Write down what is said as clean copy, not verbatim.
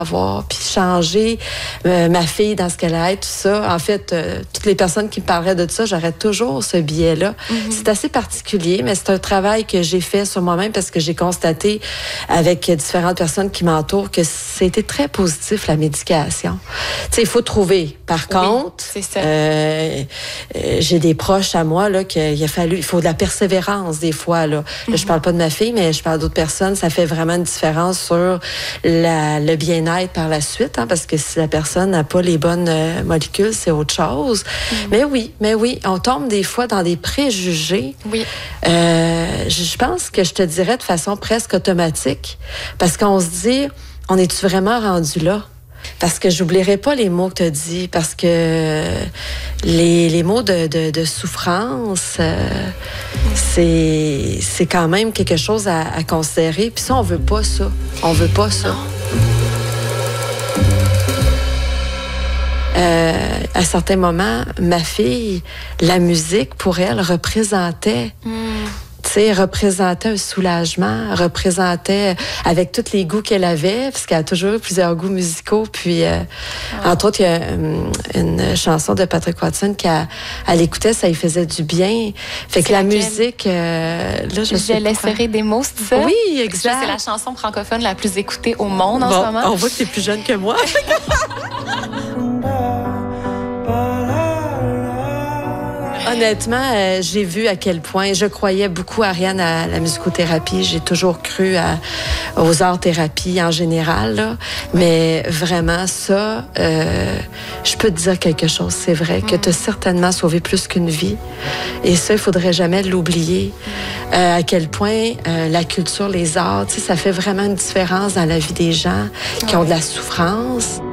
avoir, puis changer ma fille dans ce qu'elle a, tout ça. En fait, toutes les personnes qui me parleraient de ça, j'aurais toujours ce biais-là. C'est assez particulier, mais c'est un travail que j'ai fait sur moi-même parce que j'ai constaté avec différentes personnes qui m'entourent que c'était très positif, la médication. Tu sais, il faut trouver. Par contre, c'est ça. j'ai des proches à moi, là, il faut de la persévérance des fois, là. Là, je parle pas de ma fille, mais je parle d'autres personnes. Ça fait vraiment une différence sur le bien-être par la suite, hein, parce que si la personne n'a pas les bonnes molécules, c'est autre chose. Mais oui, on tombe des fois dans des préjugés. Oui. Je pense que je te dirais de façon presque automatique, parce qu'on se dit, on est-tu vraiment rendu là? Parce que j'oublierai pas les mots que tu as dit, parce que les mots de souffrance, c'est quand même quelque chose à considérer. Puis ça, on veut pas ça. On veut pas ça. À certains moments, ma fille, la musique, pour elle, représentait... représentait un soulagement, représentait avec tous les goûts qu'elle avait, parce qu'elle a toujours eu plusieurs goûts musicaux. Puis, entre autres, il y a une chanson de Patrick Watson qu'elle écoutait, ça lui faisait du bien. Fait que la musique, là, je laisserai des mots, c'est ça? Oui, exact. C'est la chanson francophone la plus écoutée au monde en ce moment. On voit que t'es plus jeune que moi. Honnêtement, j'ai vu à quel point je croyais beaucoup, Ariane, à la musicothérapie. J'ai toujours cru aux arts-thérapies en général, là. Mais vraiment, ça, je peux te dire quelque chose. C'est vrai que tu as certainement sauvé plus qu'une vie. Et ça, il faudrait jamais l'oublier. À quel point la culture, les arts, ça fait vraiment une différence dans la vie des gens qui ont de la souffrance.